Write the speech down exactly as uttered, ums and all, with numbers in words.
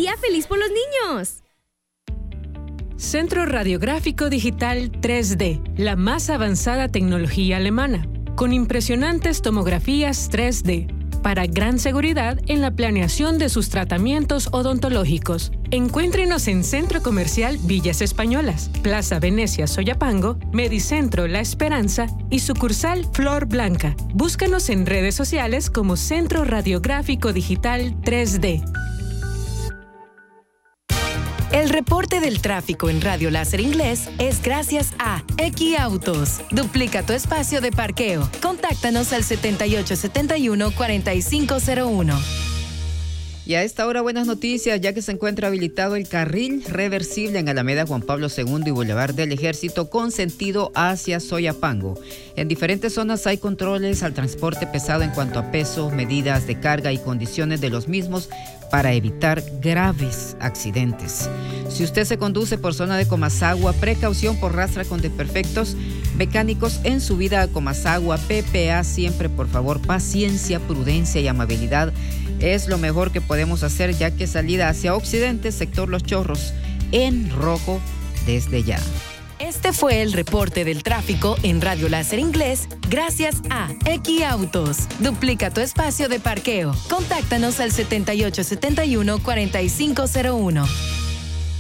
día feliz por los niños! Centro Radiográfico Digital tres D, la más avanzada tecnología alemana, con impresionantes tomografías tres D, para gran seguridad en la planeación de sus tratamientos odontológicos. Encuéntrenos en Centro Comercial Villas Españolas, Plaza Venecia Soyapango, Medicentro La Esperanza y sucursal Flor Blanca. Búscanos en redes sociales como Centro Radiográfico Digital tres D. El reporte del tráfico en Radio Láser Inglés es gracias a Equiautos. Duplica tu espacio de parqueo. Contáctanos al setenta y ocho setenta y uno cuarenta y cinco cero uno. Y a esta hora buenas noticias, ya que se encuentra habilitado el carril reversible en Alameda Juan Pablo segundo y Boulevard del Ejército con sentido hacia Soyapango. En diferentes zonas hay controles al transporte pesado en cuanto a peso, medidas de carga y condiciones de los mismos para evitar graves accidentes. Si usted se conduce por zona de Comasagua, precaución por rastra con desperfectos mecánicos en subida a Comasagua, P P A siempre, por favor, paciencia, prudencia y amabilidad es lo mejor que podemos hacer, ya que salida hacia occidente, sector Los Chorros, en rojo desde ya. Este fue el reporte del tráfico en Radio Láser Inglés gracias a Equiautos. Duplica tu espacio de parqueo. Contáctanos al setenta y ocho setenta y uno cuarenta y cinco cero uno.